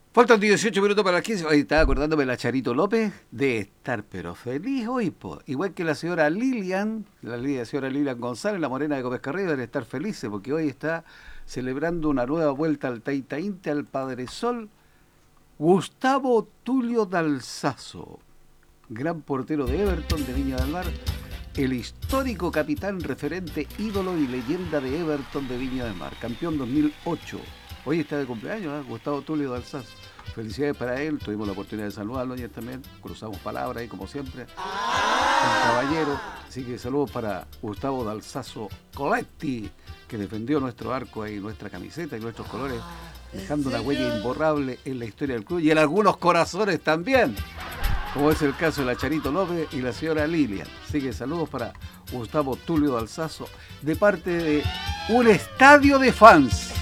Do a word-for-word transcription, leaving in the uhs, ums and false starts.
Faltan dieciocho minutos para las quince. Hoy estaba acordándome de la Charito López de estar pero feliz hoy, po. Igual que la señora Lilian, la, la señora Lilian González, la morena de Gómez Carrillo, deben estar felices porque hoy está celebrando una nueva vuelta al Taita Inte, al Padre Sol, Gustavo Tulio Dalsazo, gran portero de Everton de Viña del Mar, el histórico capitán, referente, ídolo y leyenda de Everton de Viña del Mar, campeón dos mil ocho. Hoy está de cumpleaños, ¿eh? Gustavo Tulio Dalsazo. Felicidades para él, tuvimos la oportunidad de saludarlo ayer también, cruzamos palabras ahí como siempre, un caballero, así que saludos para Gustavo Dalsazo Coletti, que defendió nuestro arco y nuestra camiseta y nuestros colores, dejando una huella imborrable en la historia del club y en algunos corazones también, como es el caso de la Charito López y la señora Lilian. Así que saludos para Gustavo Tulio Dalsazo, de parte de un estadio de fans.